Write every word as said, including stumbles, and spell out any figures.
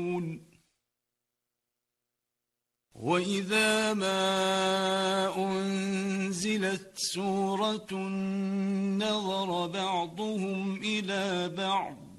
وإذا ما أنزلت سورة نظر بعضهم إلى بعض